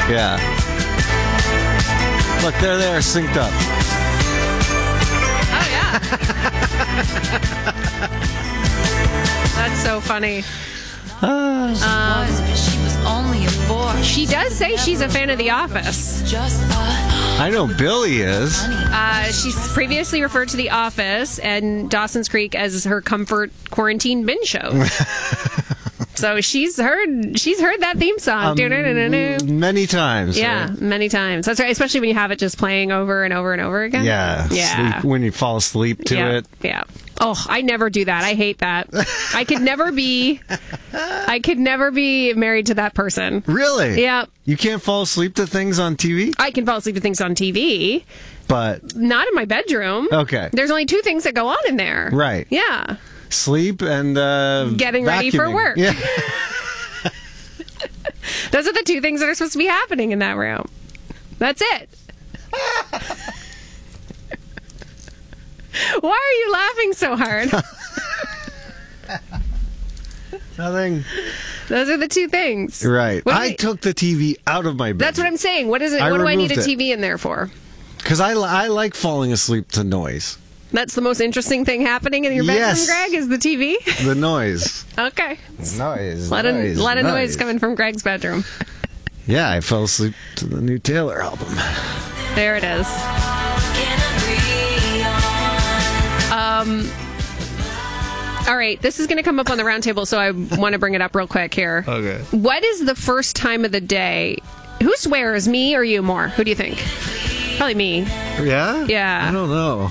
Yeah. Look, they're there, synced up. Oh, yeah. That's so funny. She does say she's a fan of The Office. I know Billy is. She's previously referred to The Office and Dawson's Creek as her comfort quarantine binge show. So she's heard that theme song. Many times. Yeah, right? many times. That's right, especially when you have it just playing over and over and over again. Yeah. Yeah. When you fall asleep to it. Yeah. Oh, I never do that. I hate that. I could never be married to that person. Really? Yeah. You can't fall asleep to things on TV? I can fall asleep to things on TV. But not in my bedroom. Okay. There's only two things that go on in there. Right. Yeah. Sleep and getting ready for vacuuming. work. Yeah. Those are the two things that are supposed to be happening in that room. That's it. Why are you laughing so hard? Nothing. Those are the two things. Right. I took the TV out of my bedroom. That's what I'm saying. What is it? What do I need a TV in there for? Because I like falling asleep to noise. That's the most interesting thing happening in your bedroom, Greg, is the TV? The noise. Okay. The noise. A lot of noise coming from Greg's bedroom. Yeah, I fell asleep to the new Taylor album. There it is. All right, this is going to come up on the roundtable, so I want to bring it up real quick here. Okay. What is the first time of the day? Who swears, me or you more? Who do you think? Probably me. Yeah? Yeah. I don't know.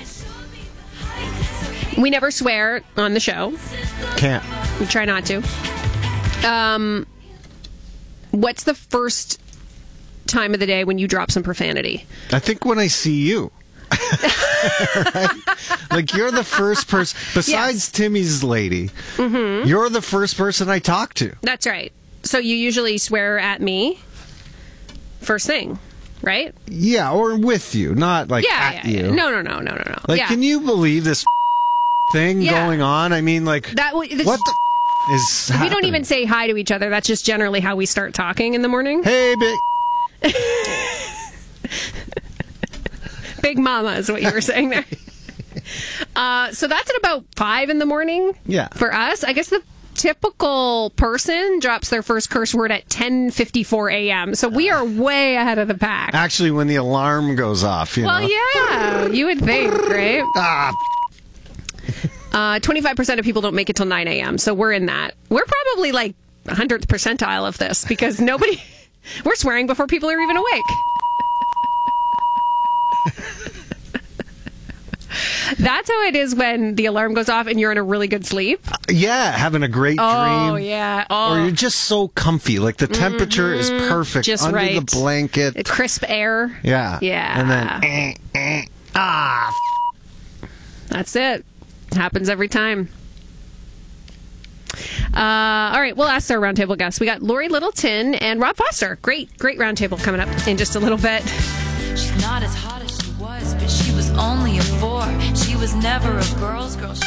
We never swear on the show. Can't. We try not to. What's the first time of the day when you drop some profanity? I think when I see you. Right? Like, you're the first person, besides Timmy's lady, you're the first person I talk to. That's right. So you usually swear at me first thing, right? Yeah, or with you, not like you. No. Like, can you believe this thing going on? I mean, like, what the is happening? We don't even say hi to each other. That's just generally how we start talking in the morning. Hey, big... Big Mama is what you were saying there. So that's at about 5 in the morning. Yeah. For us, I guess the typical person drops their first curse word at 10:54 a.m. So we are way ahead of the pack. Actually, when the alarm goes off, you know. Yeah, you would think, right? 25% of people don't make it till 9 a.m. So we're in that. We're probably like 100th percentile of this because we're swearing before people are even awake. That's how it is when the alarm goes off and you're in a really good sleep. Yeah, having a great dream. Oh, yeah. Oh. Or you're just so comfy. Like, the temperature is perfect. Just under right. the blanket. Crisp air. Yeah. Yeah. And then, That's it. Happens every time. All right, we'll ask our roundtable guests. We got Lori Littleton and Rob Foster. Great roundtable coming up in just a little bit. She's not as hot as she was, but she was only a 4. She was never a girl's girl.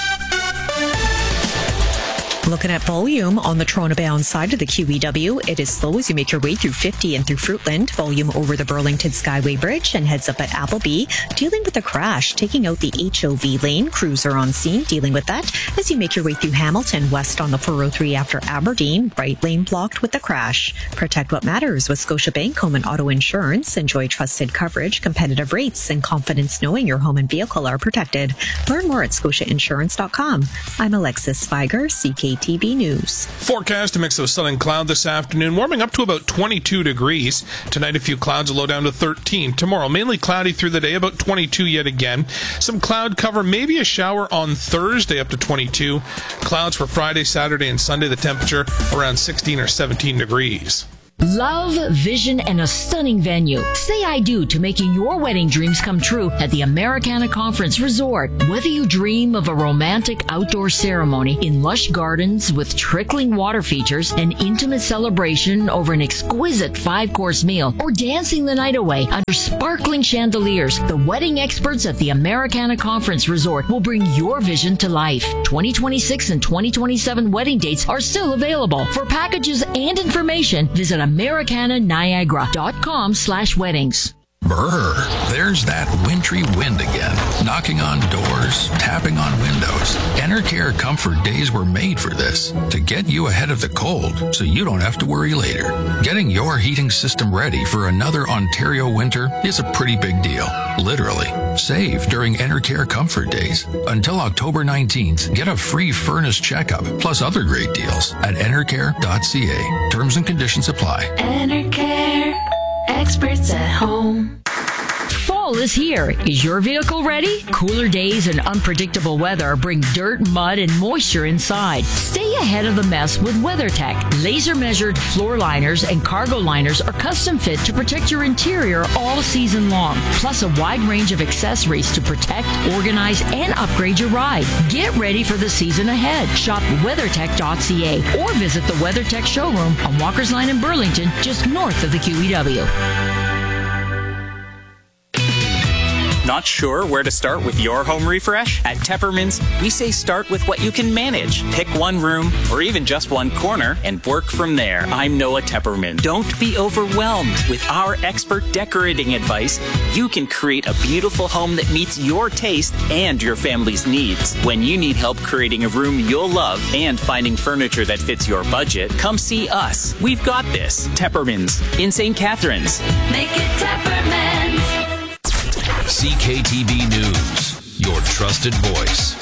Looking at volume on the Toronto-bound side of the QEW, it is slow as you make your way through 50 and through Fruitland. Volume over the Burlington Skyway Bridge and heads up at Appleby. Dealing with a crash, taking out the HOV lane. Crews are on scene dealing with that. As you make your way through Hamilton, west on the 403 after Aberdeen, right lane blocked with the crash. Protect what matters with Scotiabank Home and Auto Insurance. Enjoy trusted coverage, competitive rates, and confidence knowing your home and vehicle are protected. Learn more at scotiainsurance.com. I'm Alexis Feiger, CKTV News. Forecast, a mix of sun and cloud this afternoon, warming up to about 22 degrees. Tonight, a few clouds, a low down to 13. Tomorrow, mainly cloudy through the day, about 22 yet again. Some cloud cover, maybe a shower on Thursday, up to 22. Clouds for Friday, Saturday, and Sunday, the temperature around 16 or 17 degrees. Love, vision, and a stunning venue. Say I do to making your wedding dreams come true at the Americana Conference Resort. Whether you dream of a romantic outdoor ceremony in lush gardens with trickling water features, an intimate celebration over an exquisite 5-course meal, or dancing the night away under sparkling chandeliers, the wedding experts at the Americana Conference Resort will bring your vision to life. 2026 and 2027 wedding dates are still available. For packages and information, visit americananiagara.com/weddings. Brr, there's that wintry wind again, knocking on doors, tapping on windows. Enercare Comfort Days were made for this, to get you ahead of the cold so you don't have to worry later. Getting your heating system ready for another Ontario winter is a pretty big deal. Literally. Save during Enercare Comfort Days. Until October 19th, get a free furnace checkup, plus other great deals at enercare.ca. Terms and conditions apply. Enercare, experts at home. Fall is here. Is your vehicle ready? Cooler days and unpredictable weather bring dirt, mud, and moisture inside. Stay ahead of the mess with WeatherTech. Laser-measured floor liners and cargo liners are custom fit to protect your interior all season long. Plus a wide range of accessories to protect, organize, and upgrade your ride. Get ready for the season ahead. Shop WeatherTech.ca or visit the WeatherTech showroom on Walker's Line in Burlington, just north of the QEW. Not sure where to start with your home refresh? At Tepperman's, we say start with what you can manage. Pick one room or even just one corner and work from there. I'm Noah Tepperman. Don't be overwhelmed. With our expert decorating advice, you can create a beautiful home that meets your taste and your family's needs. When you need help creating a room you'll love and finding furniture that fits your budget, come see us. We've got this. Tepperman's in St. Catharines. Make it Tepperman's. CKTB News, your trusted voice.